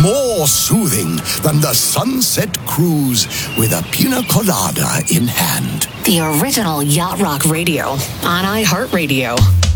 more soothing than the Sunset Cruise with a pina colada in hand. The original Yacht Rock Radio on iHeartRadio.